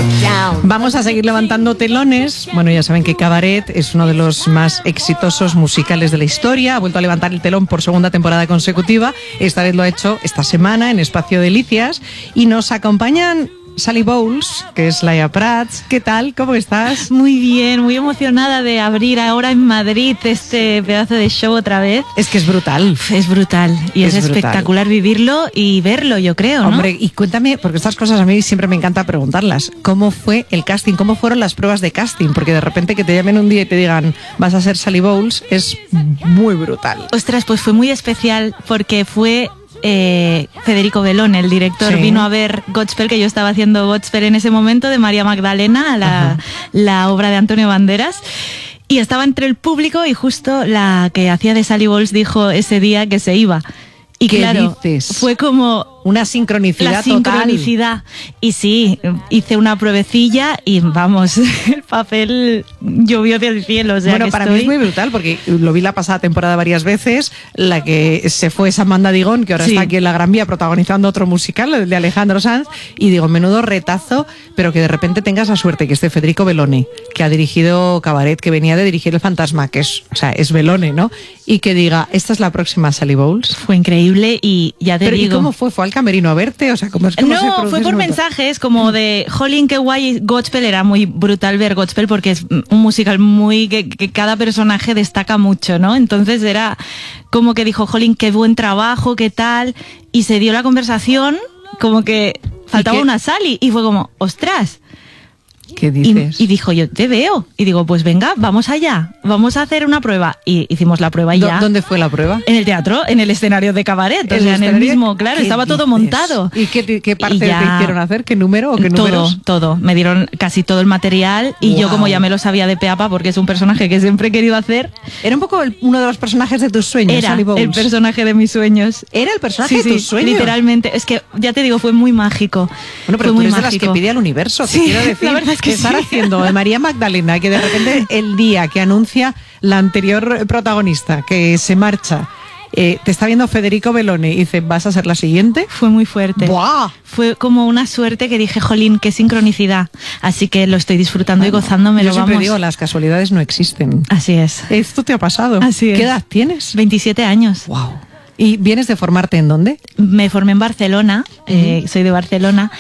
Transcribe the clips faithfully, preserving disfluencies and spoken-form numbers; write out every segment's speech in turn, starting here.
Vamos a seguir levantando telones. Bueno, ya saben que Cabaret es uno de los más exitosos musicales de la historia. Ha vuelto a levantar el telón por segunda temporada consecutiva. Esta vez lo ha hecho esta semana en Espacio Delicias. Y nos acompañan Sally Bowles, que es Laia Prats. ¿Qué tal? ¿Cómo estás? Muy bien, muy emocionada de abrir ahora en Madrid este pedazo de show otra vez. Es que es brutal. Es brutal y es, es espectacular brutal. Vivirlo y verlo, yo creo, ¿no? Hombre, y cuéntame, porque estas cosas a mí siempre me encanta preguntarlas. ¿Cómo fue el casting? ¿Cómo fueron las pruebas de casting? Porque de repente que te llamen un día y te digan vas a ser Sally Bowles es muy brutal. Ostras, pues fue muy especial porque fue... Eh, Federico Bellone, el director, sí. Vino a ver Godspell, que yo estaba haciendo Godspell en ese momento, de María Magdalena, la, la obra de Antonio Banderas, y estaba entre el público y justo la que hacía de Sally Bowles dijo ese día que se iba. Y ¿qué claro, dices? Fue como... Una sincronicidad La sincronicidad. Total. Y sí, hice una pruebecilla y vamos, el papel llovió del cielo. O sea, bueno, que para estoy... mí es muy brutal porque lo vi la pasada temporada varias veces. La que se fue es Amanda Digón, que ahora sí. está aquí en la Gran Vía protagonizando otro musical, el de Alejandro Sanz. Y digo, menudo retazo, pero que de repente tengas la suerte que esté Federico Bellone, que ha dirigido Cabaret, que venía de dirigir El Fantasma, que es, o sea, es Bellone, ¿no? Y que diga, esta es la próxima Sally Bowles. Fue increíble y ya te pero, digo... ¿y cómo fue? ¿Fue al camerino a verte? O sea, ¿cómo es, cómo no, fue por mensajes como de jolín, qué guay Godspell. Era muy brutal ver Godspell porque es un musical muy que, que cada personaje destaca mucho, ¿no? Entonces era como que dijo, jolín, qué buen trabajo, qué tal, y se dio la conversación como que faltaba una Sally y fue como, ostras. ¿Qué dices? Y, y dijo, yo te veo. Y digo, pues venga, vamos allá, vamos a hacer una prueba. Y hicimos la prueba y ya. ¿Dónde fue la prueba? En el teatro, en el escenario de Cabaret, o sea, en el mismo, claro, estaba dices? todo montado. ¿Y qué, qué parte y ya... te hicieron hacer? ¿Qué número o qué todo, números? Todo, me dieron casi todo el material y wow. Yo como ya me lo sabía de pe a pa porque es un personaje que siempre he querido hacer. Era un poco el, uno de los personajes de tus sueños, Era Sally Bowles. El personaje de mis sueños. Era el personaje sí, de tus sí, sueños. Literalmente, es que ya te digo, fue muy mágico. Bueno, pero fue tú muy eres mágico. de las que pide al universo, sí, te quiero decir. La verdad es que, que estar sí. haciendo de María Magdalena, que de repente el día que anuncia la anterior protagonista que se marcha, eh, te está viendo Federico Bellone y dice, ¿vas a ser la siguiente? Fue muy fuerte. ¡Buah! Fue como una suerte que dije, jolín, qué sincronicidad. Así que lo estoy disfrutando bueno, y gozándome. Yo lo siempre vamos. digo, las casualidades no existen. Así es. Esto te ha pasado. Así es. ¿Qué edad tienes? veintisiete años. ¡Wow! ¿Y vienes de formarte en dónde? Me formé en Barcelona, uh-huh. eh, soy de Barcelona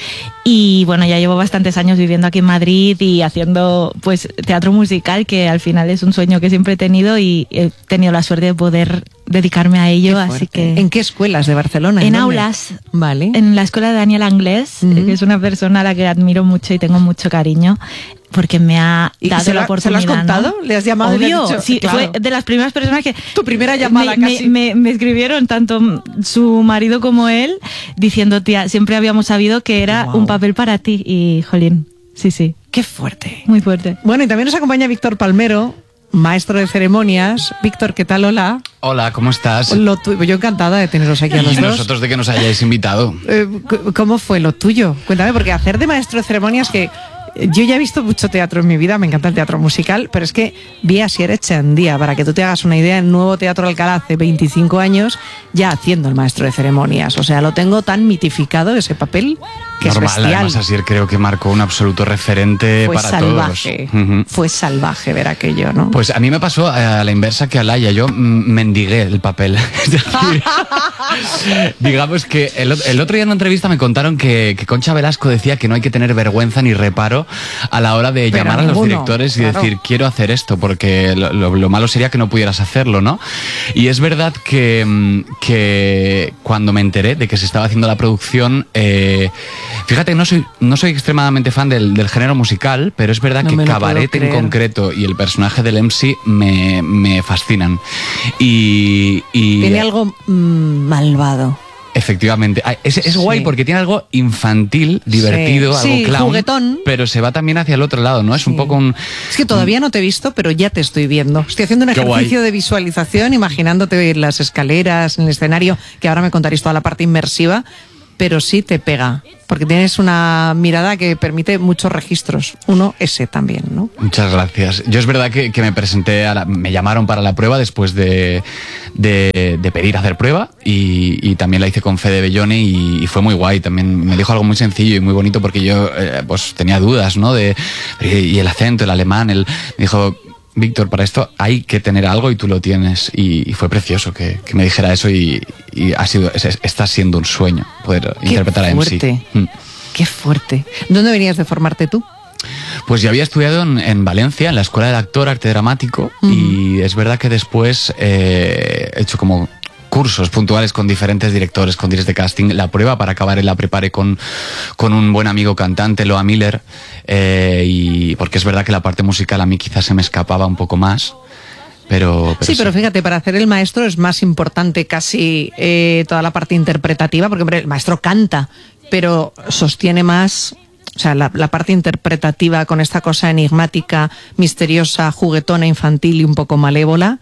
y bueno, ya llevo bastantes años viviendo aquí en Madrid y haciendo pues teatro musical, que al final es un sueño que siempre he tenido y he tenido la suerte de poder dedicarme a ello, así que... ¿En qué escuelas de Barcelona? En, ¿En aulas. Vale. En la escuela de Daniel Anglés, uh-huh. que es una persona a la que admiro mucho y tengo mucho cariño. Porque me ha dado se la la, oportunidad. ¿Se lo has contado? ¿No? ¿Le has llamado? Obvio, y le has dicho, sí, claro. Fue de las primeras personas que... Tu primera llamada me, casi. Me, me, me escribieron tanto su marido como él diciendo, tía, siempre habíamos sabido que era wow. un papel para ti. Y, jolín, sí, sí. Qué fuerte. Muy fuerte. Bueno, y también nos acompaña Víctor Palmero, maestro de ceremonias. Víctor, ¿qué tal? Hola. Hola, ¿cómo estás? Lo tu... Yo encantada de teneros aquí a los y dos. Nosotros de que nos hayáis invitado. Eh, ¿Cómo fue lo tuyo? Cuéntame, porque hacer de maestro de ceremonias que... Yo ya he visto mucho teatro en mi vida, me encanta el teatro musical, pero es que vi a Asier Echandía, para que tú te hagas una idea, el nuevo Teatro Alcalá hace veinticinco años, ya haciendo el maestro de ceremonias. O sea, lo tengo tan mitificado ese papel que normal, es bestial. Además, Asier creo que marcó un absoluto referente fue para salvaje, todos. Uh-huh. Fue salvaje ver aquello, ¿no? Pues a mí me pasó a la inversa que a Laia, yo mendigué el papel. Es decir, digamos que el, el otro día en una entrevista me contaron que, que Concha Velasco decía que no hay que tener vergüenza ni reparo a la hora de Pero llamar ninguno, a los directores y claro. decir, quiero hacer esto, porque lo, lo, lo malo sería que no pudieras hacerlo, ¿no? Y es verdad que, que cuando me enteré de que se estaba haciendo la producción, eh, fíjate, no soy, no soy extremadamente fan del, del género musical, pero es verdad no que Cabaret en concreto y el personaje del M C me, me fascinan. Y, y tiene algo mmm, malvado. Efectivamente. Es, es guay sí. porque tiene algo infantil, divertido, sí. algo sí, clown, juguetón. Pero se va también hacia el otro lado, ¿no? Es sí. un poco un... Es que todavía no te he visto, pero ya te estoy viendo. Estoy haciendo un Qué ejercicio guay. de visualización, imaginándote las escaleras, en el escenario, que ahora me contaréis toda la parte inmersiva. pero sí te pega, porque tienes una mirada que permite muchos registros. Uno, ese también, ¿no? Muchas gracias. Yo es verdad que, que me presenté, a la, me llamaron para la prueba después de, de, de pedir hacer prueba y, y también la hice con Fede Bellone y, y fue muy guay. También me dijo algo muy sencillo y muy bonito porque yo eh, pues tenía dudas, ¿no? De, y el acento, el alemán, el, me dijo... Víctor, para esto hay que tener algo y tú lo tienes. Y, y fue precioso que, que me dijera eso y, y ha sido, es, está siendo un sueño poder Qué interpretar a M C. Fuerte. Mm. Qué fuerte. ¿Dónde venías de formarte tú? Pues yo había estudiado en, en Valencia, en la Escuela de Actor, Arte Dramático, uh-huh. y es verdad que después eh, he hecho como cursos puntuales con diferentes directores, con directores de casting. La prueba para acabar la preparé con, con un buen amigo cantante, Loa Miller, eh, y porque es verdad que la parte musical a mí quizás se me escapaba un poco más. Pero, pero sí, sí, pero fíjate, para hacer el maestro es más importante casi eh, toda la parte interpretativa, porque hombre, el maestro canta, pero sostiene más... O sea, la, la parte interpretativa con esta cosa enigmática, misteriosa, juguetona, infantil y un poco malévola,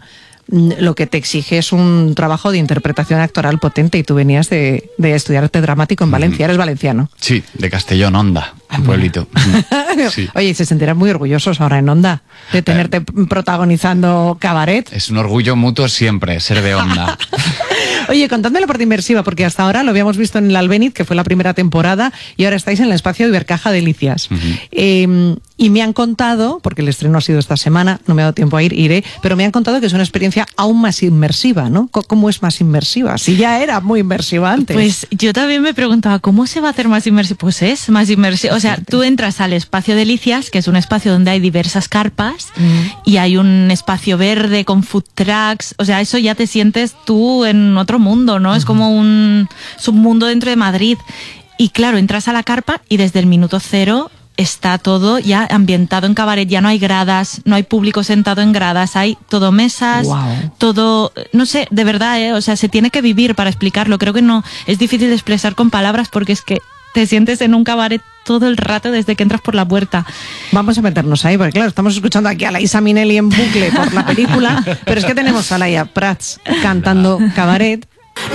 lo que te exige es un trabajo de interpretación actoral potente, y tú venías de, de estudiar arte dramático en Valencia. ¿Eres valenciano? Sí, de Castellón, Onda, un pueblito. Sí. Oye, se sentirán muy orgullosos ahora en Onda de tenerte eh, protagonizando Cabaret. Es un orgullo mutuo siempre, ser de Onda. Oye, contadme la parte inmersiva, porque hasta ahora lo habíamos visto en el Albéniz, que fue la primera temporada, y ahora estáis en el espacio de Ibercaja Delicias. Uh-huh. Eh, y me han contado, porque el estreno ha sido esta semana, no me ha dado tiempo a ir, iré, pero me han contado que es una experiencia aún más inmersiva, ¿no? ¿Cómo es más inmersiva? Si ya era muy inmersiva antes. Pues yo también me preguntaba, ¿cómo se va a hacer más inmersiva? Pues es más inmersiva. O sea, tú entras al espacio Delicias, que es un espacio donde hay diversas carpas, mm. y hay un espacio verde con food trucks. O sea, eso ya te sientes tú en otro mundo, ¿no? Uh-huh. Es como un submundo dentro de Madrid. Y claro, entras a la carpa y desde el minuto cero está todo ya ambientado en cabaret. Ya no hay gradas, no hay público sentado en gradas, hay todo mesas, wow. todo, no sé, de verdad, ¿eh? O sea, se tiene que vivir para explicarlo. Creo que no, es difícil de expresar con palabras, porque es que te sientes en un cabaret todo el rato desde que entras por la puerta. Vamos a meternos ahí, porque claro, estamos escuchando aquí a Laisa Minnelli en bucle por la película, pero es que tenemos a Laia Prats cantando Cabaret,